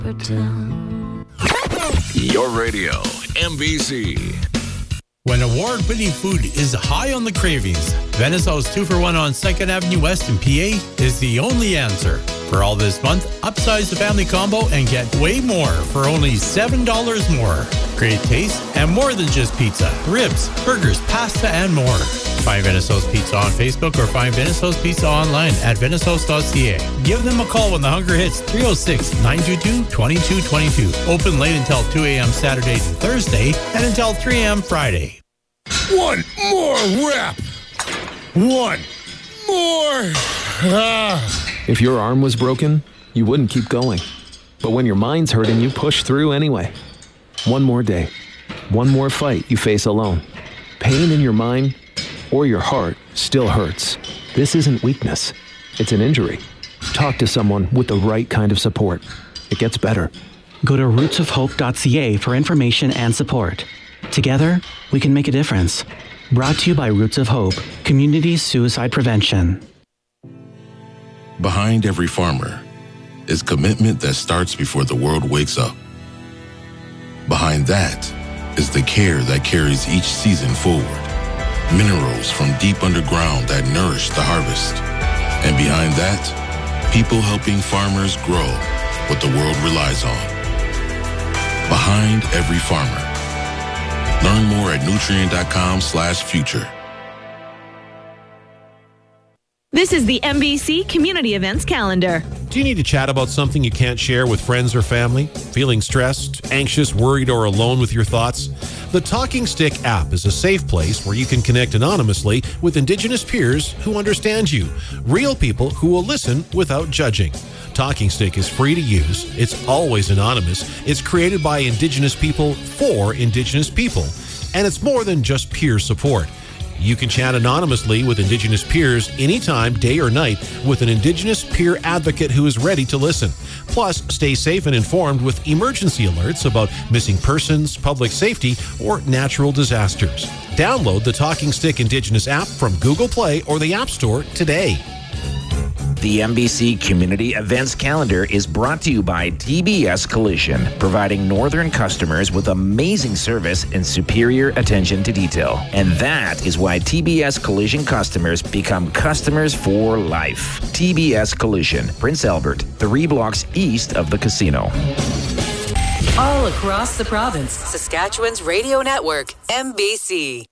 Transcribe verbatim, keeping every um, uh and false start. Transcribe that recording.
Your radio, M B C. When award-winning food is high on the cravings, Venice House two for one on second Avenue West in P A is the only answer. For all this month, upsize the family combo and get way more for only seven dollars more. Great taste and more than just pizza, ribs, burgers, pasta, and more. Find Venice House Pizza on Facebook or find Venice House Pizza online at venice house dot c a. Give them a call when the hunger hits three oh six, nine two two, two two two two. Open late until two a.m. Saturday to Thursday and until three a.m. Friday. One more rep. One more. Ah. If your arm was broken, you wouldn't keep going. But when your mind's hurting, you push through anyway. One more day. One more fight you face alone. Pain in your mind or your heart still hurts. This isn't weakness. It's an injury. Talk to someone with the right kind of support. It gets better. Go to roots of hope dot c a for information and support. Together, we can make a difference. Brought to you by Roots of Hope, Community Suicide Prevention. Behind every farmer is commitment that starts before the world wakes up. Behind that is the care that carries each season forward. Minerals from deep underground that nourish the harvest. And behind that, people helping farmers grow what the world relies on. Behind every farmer. Learn more at nutrient dot com slash future. This is the M B C Community Events Calendar. Do you need to chat about something you can't share with friends or family? Feeling stressed, anxious, worried, or alone with your thoughts? The Talking Stick app is a safe place where you can connect anonymously with Indigenous peers who understand you, real people who will listen without judging. Talking Stick is free to use, it's always anonymous, it's created by Indigenous people for Indigenous people, and it's more than just peer support. You can chat anonymously with Indigenous peers anytime, day or night, with an Indigenous peer advocate who is ready to listen. Plus, stay safe and informed with emergency alerts about missing persons, public safety, or natural disasters. Download the Talking Stick Indigenous app from Google Play or the App Store today. The M B C Community Events Calendar is brought to you by T B S Collision, providing northern customers with amazing service and superior attention to detail. And that is why T B S Collision customers become customers for life. T B S Collision, Prince Albert, three blocks east of the casino. All across the province, Saskatchewan's radio network, M B C.